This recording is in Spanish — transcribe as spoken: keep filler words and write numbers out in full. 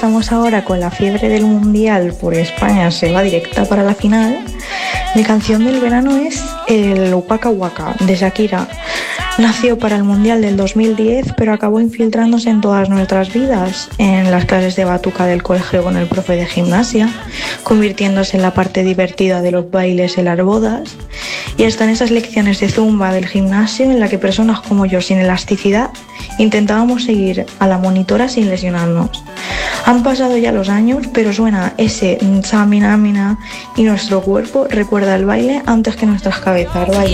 estamos ahora con la fiebre del mundial, por España se va directa para la final, mi canción del verano es el Waka Waka de Shakira. Nació para el Mundial del dos mil diez, pero acabó infiltrándose en todas nuestras vidas, en las clases de batuca del colegio con el profe de gimnasia, convirtiéndose en la parte divertida de los bailes en las bodas, y hasta en esas lecciones de zumba del gimnasio en la que personas como yo, sin elasticidad, intentábamos seguir a la monitora sin lesionarnos. Han pasado ya los años, pero suena ese Samina Mina y nuestro cuerpo recuerda el baile antes que nuestras cabezas. Vaya.